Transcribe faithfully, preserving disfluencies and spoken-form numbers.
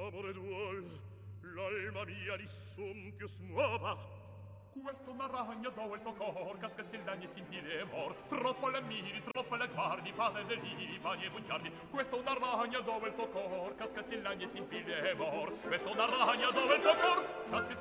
amore duol, l'alma mia di son più smuova. Questo una ragna do il tuo cor, casca si lagni si impile e mor. Troppo le miri, troppo le guardi, padre deliri, vani e bugiardi. Questo una ragna do il tuo cor, casca si lagni si impile e mor. Questo una ragna do il tuo cor, casca